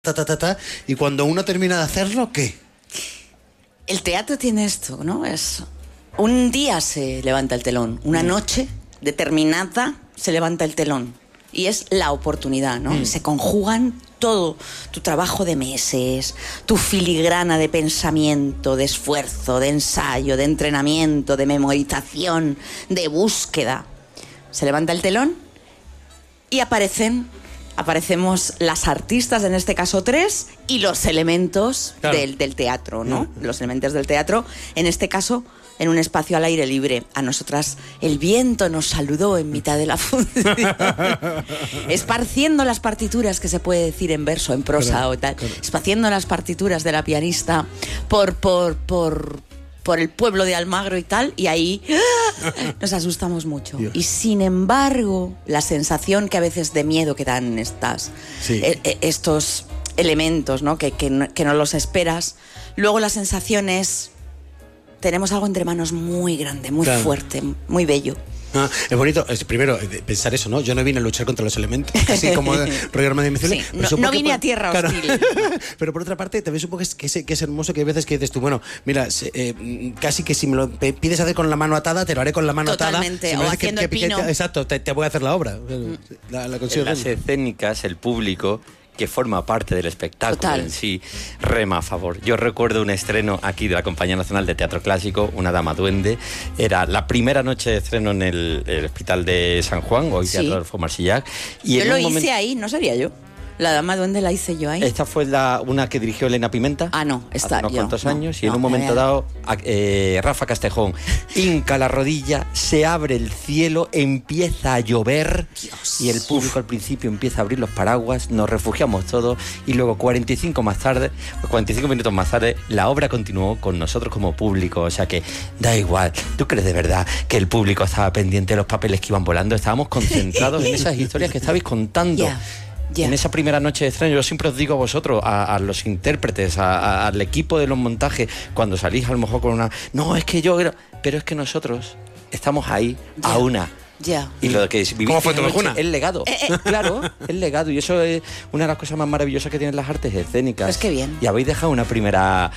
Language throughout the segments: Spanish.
y cuando uno termina de hacerlo, ¿qué? El teatro tiene esto, ¿no? Es un día se levanta el telón, una noche determinada se levanta el telón y es la oportunidad, ¿no? Se conjugan todo tu trabajo de meses, tu filigrana de pensamiento, de esfuerzo, de ensayo, de entrenamiento, de memorización, de búsqueda. Se levanta el telón y aparecemos las artistas, en este caso 3, y los elementos del teatro, ¿no? Los elementos del teatro, en este caso, en un espacio al aire libre. A nosotras el viento nos saludó en mitad de la función, esparciendo las partituras, que se puede decir en verso, en prosa o tal, esparciendo las partituras de la pianista por el pueblo de Almagro y tal, y ahí nos asustamos mucho. Dios. Y sin embargo, la sensación que a veces de miedo que dan estos elementos, ¿no? Que no los esperas, luego la sensación es, tenemos algo entre manos muy grande, muy fuerte, muy bello. Es bonito, primero, pensar eso, ¿no? Yo no vine a luchar contra los elementos, así como Roger Madrid Mezculi. Sí, no vine a tierra hostil. Pero por otra parte, también supongo que es hermoso, que hay veces que dices tú, bueno, mira, casi que si me lo pides hacer con la mano atada, te lo haré con la mano atada. Totalmente, o haciendo el pino. Exacto, te voy a hacer la obra. La consigo. En las escénicas, el público que forma parte del espectáculo en sí, rema a favor. Yo recuerdo un estreno aquí de la Compañía Nacional de Teatro Clásico, Una dama duende. Era la primera noche de estreno en el Hospital de San Juan, hoy Teatro Adolfo Marsillac. Y yo lo hice ahí, no sería yo. La dama duende la hice yo ahí. Esta fue una que dirigió Elena Pimenta. No, esta hace unos cuantos años. Y en un momento dado, Rafa Castejón hinca la rodilla, se abre el cielo, empieza a llover. Dios. Y el público al principio empieza a abrir los paraguas, nos refugiamos todos. Y luego 45 minutos más tarde, la obra continuó con nosotros como público. O sea que da igual. ¿Tú crees de verdad que el público estaba pendiente de los papeles que iban volando? Estábamos concentrados en esas historias que estabais contando. En esa primera noche de estreno, yo siempre os digo a vosotros, a los intérpretes, al equipo de los montajes, cuando salís a lo mejor con una... No, es que yo... Pero es que nosotros estamos ahí a una. Y lo que vivimos. ¿Cómo fue tu vacuna? El legado. Claro, el legado. Y eso es una de las cosas más maravillosas que tienen las artes escénicas. Pues qué bien. Y habéis dejado una primera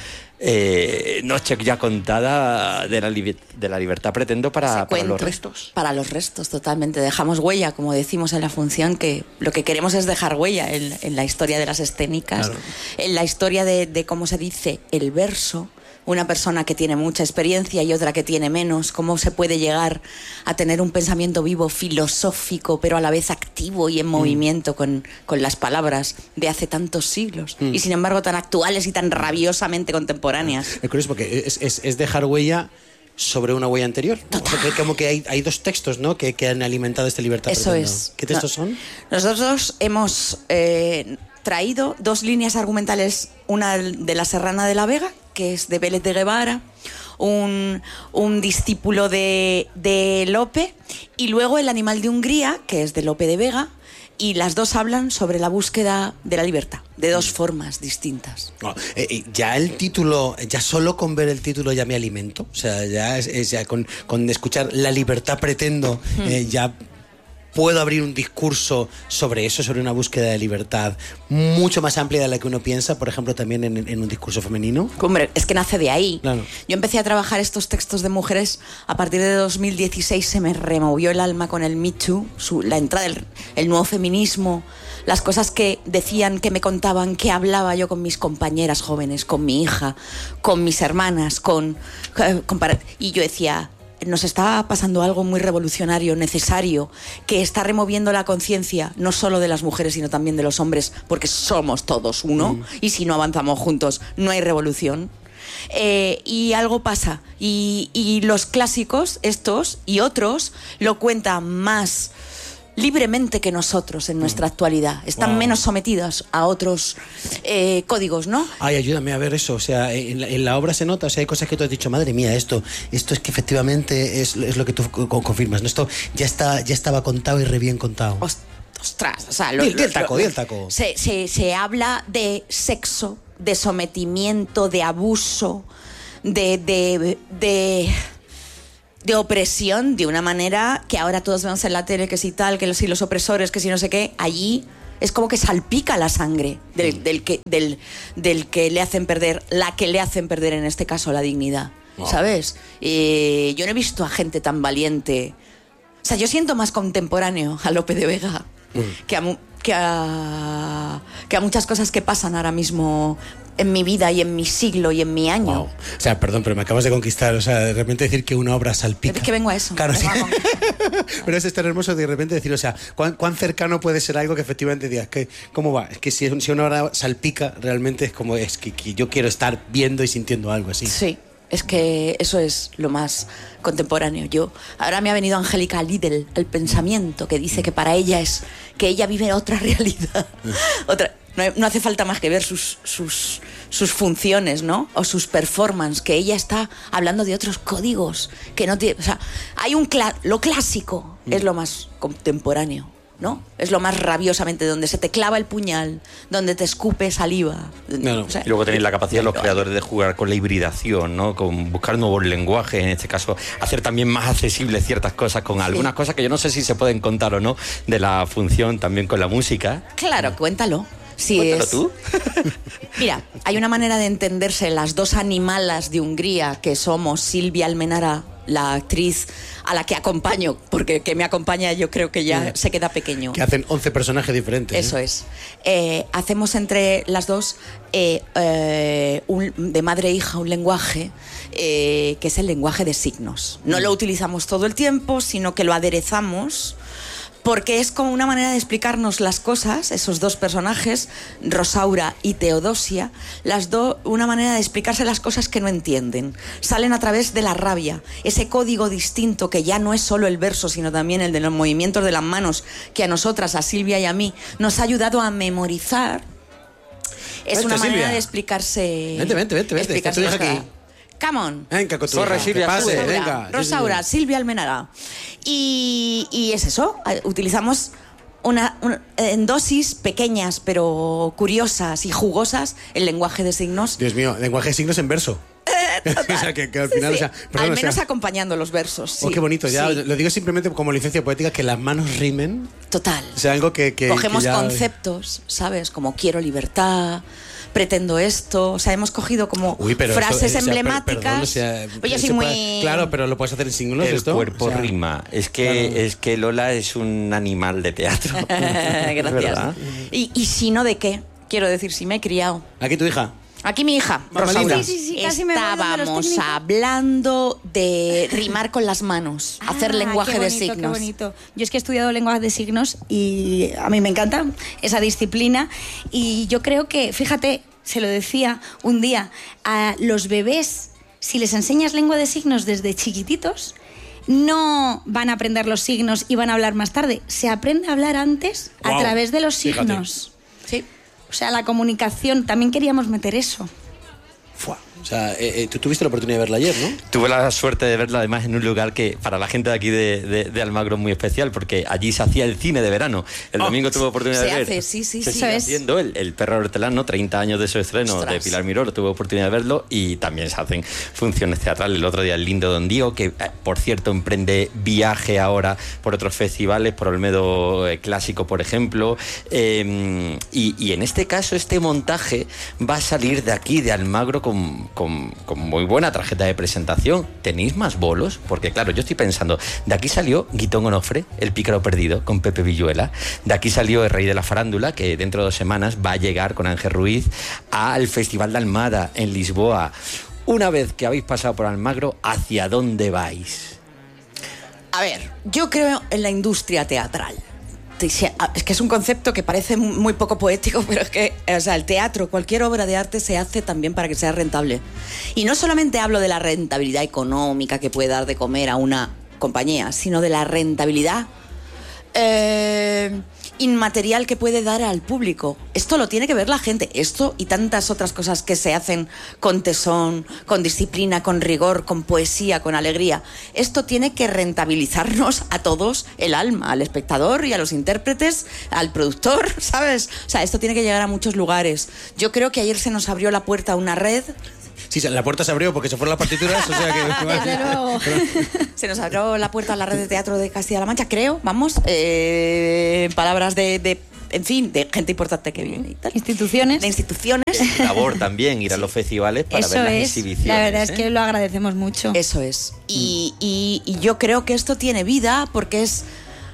noche ya contada de la libertad, pretendo, para los restos. Para los restos, totalmente. Dejamos huella, como decimos en la función, que lo que queremos es dejar huella en la historia de las escénicas, en la historia de cómo se dice el verso. Una persona que tiene mucha experiencia y otra que tiene menos, cómo se puede llegar a tener un pensamiento vivo, filosófico, pero a la vez activo y en movimiento con las palabras de hace tantos siglos, y sin embargo tan actuales y tan rabiosamente contemporáneas. Es curioso porque es dejar huella sobre una huella anterior, ¿no? O sea, que como que hay dos textos, ¿no? que han alimentado esta libertad. Eso es. ¿Qué textos son? Nosotros hemos traído 2 líneas argumentales, una de la Serrana de la Vega, que es de Vélez de Guevara, un discípulo de Lope, y luego El animal de Hungría, que es de Lope de Vega, y las dos hablan sobre la búsqueda de la libertad, de 2 formas distintas. Ya el título, ya solo con ver el título ya me alimento, o sea, ya con escuchar La libertad pretendo, ya puedo abrir un discurso sobre eso, sobre una búsqueda de libertad mucho más amplia de la que uno piensa, por ejemplo, también en un discurso femenino. Hombre, es que nace de ahí. Claro. Yo empecé a trabajar estos textos de mujeres a partir de 2016, se me removió el alma con el Me Too, la entrada del nuevo feminismo, las cosas que decían, que me contaban, que hablaba yo con mis compañeras jóvenes, con mi hija, con mis hermanas, y yo decía, nos está pasando algo muy revolucionario, necesario, que está removiendo la conciencia no solo de las mujeres, sino también de los hombres, porque somos todos uno, y si no avanzamos juntos no hay revolución. Y algo pasa, y los clásicos, estos y otros, lo cuentan más libremente que nosotros en nuestra actualidad. Están menos sometidos a otros códigos, ¿no? Ay, ayúdame a ver eso. O sea, en la obra se nota, o sea, hay cosas que tú has dicho, madre mía, esto es que efectivamente es lo que tú confirmas, ¿no? Esto ya estaba contado y re bien contado. Ostras, o sea... Di el taco. Se habla de sexo, de sometimiento, de abuso, de opresión, de una manera que ahora todos vemos en la tele, que si tal, que si los opresores, que si no sé qué. Allí Es como que salpica la sangre del que le hacen perder, la que le hacen perder en este caso la dignidad, ¿sabes? Yo no he visto a gente tan valiente. O sea, yo siento más contemporáneo a Lope de Vega que a muchas cosas que pasan ahora mismo en mi vida y en mi siglo y en mi año. Wow. O sea, perdón, pero me acabas de conquistar. O sea, de repente decir que una obra salpica. Es que vengo a eso. Claro, sí. Pero es tan hermoso de repente decir, o sea, ¿cuán cercano puede ser algo que efectivamente digas? ¿Cómo va? Es que si una obra salpica, realmente es como, es que yo quiero estar viendo y sintiendo algo así. Sí. Es que eso es lo más contemporáneo. Ahora me ha venido Angélica Lidl, el pensamiento, que dice que para ella es que ella vive otra realidad. No hace falta más que ver sus funciones, ¿no? O sus performances, que ella está hablando de otros códigos que no tiene. O sea, hay lo clásico es lo más contemporáneo, ¿no? Es lo más rabiosamente, donde se te clava el puñal, donde te escupe saliva. O sea, y luego tenéis la capacidad de los creadores de jugar con la hibridación, ¿no? Con buscar nuevos lenguajes, en este caso, hacer también más accesibles ciertas cosas, con algunas cosas que yo no sé si se pueden contar o no, de la función también con la música. Claro, cuéntalo. Sí, cuéntalo tú. Mira, hay una manera de entenderse las dos animalas de Hungría que somos Silvia Almenara, la actriz a la que acompaño, porque que me acompaña yo creo que ya se queda pequeño. Que hacen 11 personajes diferentes. Eso es. Hacemos entre las dos de madre e hija un lenguaje que es el lenguaje de signos. No lo utilizamos todo el tiempo, sino que lo aderezamos, porque es como una manera de explicarnos las cosas, esos dos personajes, Rosaura y Teodosia, una manera de explicarse las cosas que no entienden. Salen a través de la rabia, ese código distinto que ya no es solo el verso, sino también el de los movimientos de las manos, que a nosotras, a Silvia y a mí, nos ha ayudado a memorizar. Es una manera Silvia de explicarse. Vente, está tu hija aquí. Come on. Venga, con tu hija. Silvia, pase, venga. Rosaura, Silvia Almenara. Y es eso, utilizamos en dosis pequeñas pero curiosas y jugosas el lenguaje de signos. Dios mío, lenguaje de signos en verso. O sea, que al final, sí. O sea, perdón, al menos acompañando los versos. Sí. Oh, qué bonito, ya lo digo simplemente como licencia poética, que las manos rimen. Total. O sea, algo que cogemos que ya... conceptos, ¿sabes? Como quiero libertad, pretendo esto. O sea, hemos cogido como frases emblemáticas. Yo soy muy... Claro, pero lo puedes hacer en signos. El esto. cuerpo rima. Es que Lola es un animal de teatro. Gracias. ¿Y si no, de qué? Quiero decir, si me he criado. ¿Aquí tu hija? Aquí mi hija, Rosaura. Sí, casi estábamos hablando de rimar con las manos, hacer lenguaje de signos. Qué bonito. Yo es que he estudiado lenguaje de signos y a mí me encanta esa disciplina. Y yo creo que, fíjate, se lo decía un día, a los bebés, si les enseñas lengua de signos desde chiquititos, no van a aprender los signos y van a hablar más tarde. Se aprende a hablar antes a través de los signos. Sí. O sea, la comunicación, también queríamos meter eso. Fua. O sea, tú tuviste la oportunidad de verla ayer, ¿no? Tuve la suerte de verla además en un lugar que para la gente de aquí de Almagro es muy especial, porque allí se hacía el cine de verano. El domingo tuve oportunidad de ver. Sí. Se sigue haciendo el Perro Hortelano, 30 años de su estreno. Ostras. De Pilar Miró, tuve oportunidad de verlo, y también se hacen funciones teatrales. El otro día el Lindo Don Diego, que por cierto emprende viaje ahora por otros festivales, por Olmedo Clásico, por ejemplo. Y en este caso, este montaje va a salir de aquí, de Almagro, con muy buena tarjeta de presentación. ¿Tenéis más bolos? Porque claro, yo estoy pensando, de aquí salió Guitón Onofre, El Pícaro Perdido, con Pepe Villuela. De aquí salió El Rey de la Farándula, que dentro de 2 semanas va a llegar con Ángel Ruiz al Festival de Almada en Lisboa. Una vez que habéis pasado por Almagro, ¿hacia dónde vais? A ver, yo creo en la industria teatral. Es que es un concepto que parece muy poco poético, pero es que, o sea, el teatro, cualquier obra de arte se hace también para que sea rentable. Y no solamente hablo de la rentabilidad económica que puede dar de comer a una compañía, sino de la rentabilidad inmaterial que puede dar al público. Esto lo tiene que ver la gente. Esto y tantas otras cosas que se hacen con tesón, con disciplina, con rigor, con poesía, con alegría. Esto tiene que rentabilizarnos a todos el alma, al espectador y a los intérpretes, al productor, ¿sabes? O sea, esto tiene que llegar a muchos lugares. Yo creo que ayer se nos abrió la puerta a una red. Sí, la puerta se abrió porque se fueron las partituras, o sea que... Desde luego. Se nos abrió la puerta a la red de teatro de Castilla-La Mancha, creo, vamos, palabras de en fin, de gente importante que viene y tal. Instituciones. De instituciones. Labor también, ir a los festivales para ver las exhibiciones. La verdad es que lo agradecemos mucho. Eso es. Y yo creo que esto tiene vida porque es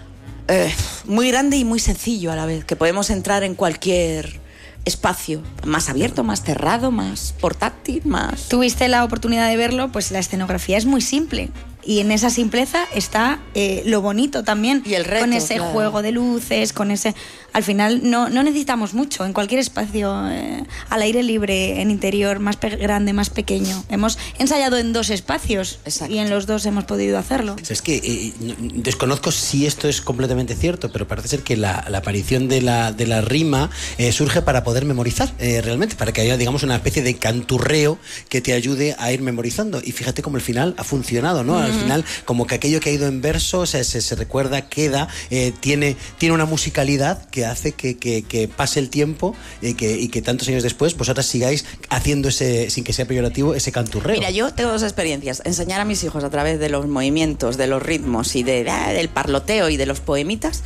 muy grande y muy sencillo a la vez, que podemos entrar en cualquier espacio, más abierto, más cerrado, más portátil, más... Tuviste la oportunidad de verlo, pues la escenografía es muy simple. Y en esa simpleza está lo bonito también. Y el reto, con ese claro. juego de luces, con ese... Al final no necesitamos mucho. En cualquier espacio, al aire libre, en interior, más grande, más pequeño. Hemos ensayado en 2 espacios. Exacto. Y en los 2 hemos podido hacerlo. O sea, es que desconozco si esto es completamente cierto, pero parece ser que la aparición de la rima surge para poder memorizar, realmente, para que haya, digamos, una especie de canturreo que te ayude a ir memorizando. Y fíjate cómo al final ha funcionado, ¿no? Al final, como que aquello que ha ido en verso, o sea, se recuerda, queda, tiene una musicalidad que hace que pase el tiempo y que tantos años después vosotras sigáis haciendo ese, sin que sea peyorativo, ese canturreo. Mira, yo tengo 2 experiencias. Enseñar a mis hijos a través de los movimientos, de los ritmos y del parloteo y de los poemitas.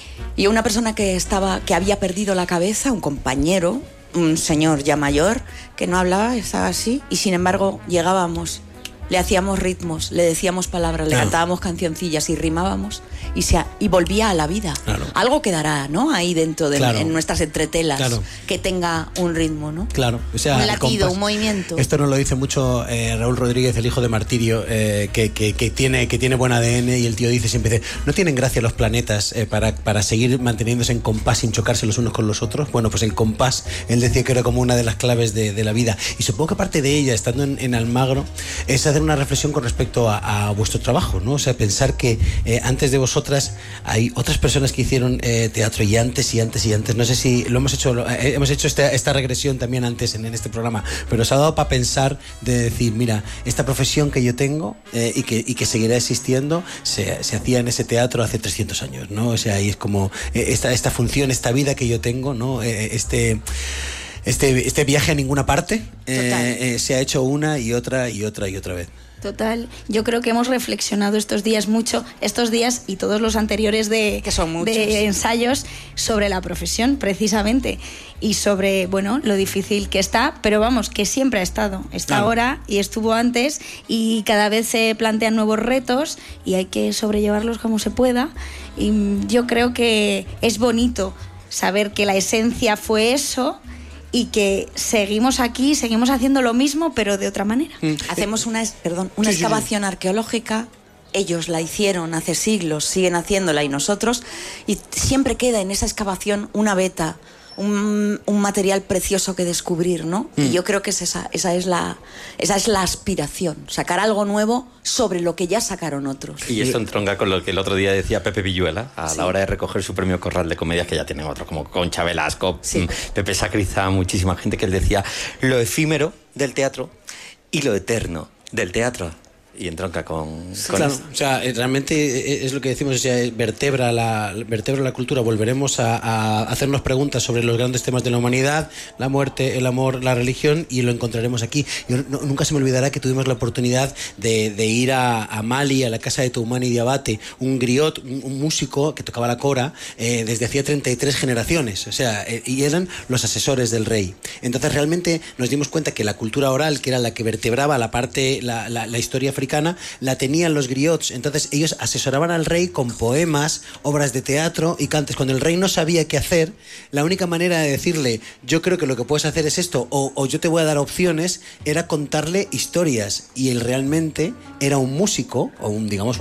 Y una persona que había perdido la cabeza, un compañero, un señor ya mayor, que no hablaba, estaba así, y sin embargo llegábamos, le hacíamos ritmos, le decíamos palabras, le cantábamos cancioncillas y rimábamos y volvía a la vida. Claro. Algo quedará, ¿no? Ahí dentro de Claro. en nuestras entretelas, Claro. que tenga un ritmo, ¿no? Claro, o sea, Un el latido, compás. un movimiento. Esto nos lo dice mucho Raúl Rodríguez, el hijo de Martirio, que tiene buen ADN, y el tío dice siempre, no tienen gracia los planetas para seguir manteniéndose en compás sin chocarse los unos con los otros. Bueno, pues el compás, él decía que era como una de las claves de la vida. Y supongo que parte de ella, estando en Almagro, es hacer una reflexión con respecto a vuestro trabajo, ¿no? O sea, pensar que antes de vosotras hay otras personas que hicieron teatro y antes. No sé si lo hemos hecho esta regresión también antes en este programa, pero os ha dado para pensar de decir, mira, esta profesión que yo tengo y que seguirá existiendo se hacía en ese teatro hace 300 años, ¿no? O sea, y es como esta función, esta vida que yo tengo, ¿no? Este viaje a ninguna parte se ha hecho una y otra vez. Total, yo creo que hemos reflexionado estos días y todos los anteriores de ensayos sobre la profesión, precisamente, y sobre, bueno, lo difícil que está, pero vamos, que siempre ha estado, está ahora y estuvo antes, y cada vez se plantean nuevos retos y hay que sobrellevarlos como se pueda, y yo creo que es bonito saber que la esencia fue eso, y que seguimos aquí, seguimos haciendo lo mismo, pero de otra manera. Hacemos una excavación arqueológica, ellos la hicieron hace siglos, siguen haciéndola y nosotros, y siempre queda en esa excavación una veta, un material precioso que descubrir, ¿no? Y yo creo que esa es la aspiración, sacar algo nuevo sobre lo que ya sacaron otros. Y esto entronca con lo que el otro día decía Pepe Villuela a la hora de recoger su premio Corral de comedias, que ya tienen otros como Concha Velasco, Pepe Sacriza, muchísima gente, que él decía lo efímero del teatro y lo eterno del teatro. Y entronca con Claro, esto. o sea, realmente es lo que decimos, o sea, vertebra la cultura. Volveremos a hacernos preguntas sobre los grandes temas de la humanidad, la muerte, el amor, la religión, y lo encontraremos aquí. Yo nunca se me olvidará que tuvimos la oportunidad de ir a Mali, a la casa de Toumani Diabate, un griot, un músico que tocaba la cora desde hacía 33 generaciones, o sea, y eran los asesores del rey. Entonces realmente nos dimos cuenta que la cultura oral, que era la que vertebraba la parte, la historia africana, la tenían los griots. Entonces ellos asesoraban al rey con poemas, obras de teatro y cantes. Cuando el rey no sabía qué hacer, la única manera de decirle, yo creo que lo que puedes hacer es esto, o yo te voy a dar opciones, era contarle historias. Y él realmente era un músico, o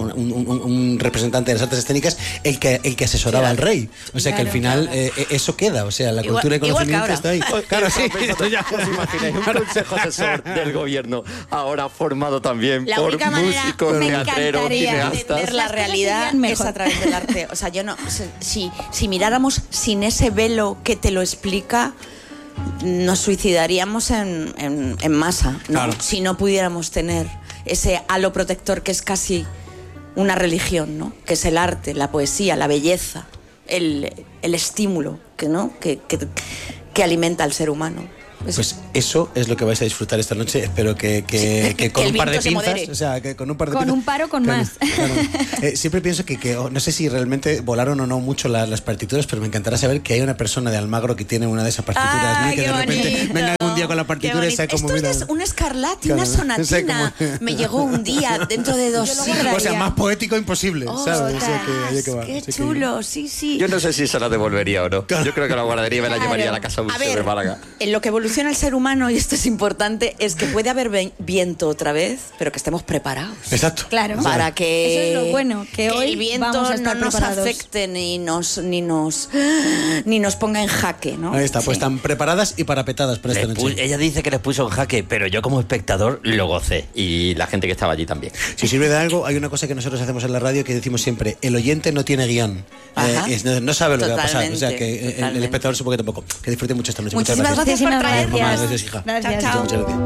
un representante de las artes escénicas, el que asesoraba al rey. O sea, que al final eso queda, o sea, la cultura y conocimiento está ahí. Claro, sí. ¿Os imagináis un consejo asesor del gobierno ahora formado también La por única manera, músicos, me teatreros, encantaría cineastas? entender la realidad es a través del arte. O sea, yo no, si miráramos sin ese velo que te lo explica, nos suicidaríamos en masa, ¿no? Claro. Si no pudiéramos tener ese halo protector que es casi una religión, ¿no? Que es el arte, la poesía, la belleza, el estímulo que alimenta al ser humano. Pues eso es lo que vais a disfrutar esta noche. Espero que con el un par de viento se pinzas, modere. o sea, que con un par de Con pinzas, un paro, con más. siempre pienso que no sé si realmente volaron o no mucho las partituras, pero me encantará saber que hay una persona de Almagro que tiene una de esas partituras, ¿no? Ay, Que qué de repente bonito. venga algún día con la Qué partitura y bonito. sea como Esto mira, es un Scarlatti, claro, una sonatina. sé como- Me llegó un día dentro de 2 Yo lo siglos. o sea, guardaría. más poético imposible, ¿sabes? O sea, que ahí que va. Qué O sea, que- chulo, sí, sí. Yo no sé si se la devolvería o no. Yo creo que la guardaría y me la Claro. llevaría a la casa A museo ver, de Málaga. en lo que evoluciona el ser humano, y esto es importante, es que puede haber viento otra vez, pero que estemos preparados. Exacto. Claro. Para que, Eso es lo bueno, que hoy el viento vamos a no estar nos preparados. afecte ni nos ponga en jaque, ¿no? Ahí está, pues Sí. están preparadas y parapetadas para esta Les noche. ella dice que les puso en jaque, pero yo como espectador lo gocé. Y la gente que estaba allí también. Si sirve de algo, hay una cosa que nosotros hacemos en la radio que decimos siempre: el oyente no tiene guión. Ajá. No sabe lo que va a pasar. O sea, Totalmente, que el totalmente. espectador supongo que tampoco. Que disfrute mucho esta noche. Muchísimas Muchas gracias por Muchísimas traernos. gracias. Gracias, hija. Gracias. Chao, chao. Muchas gracias.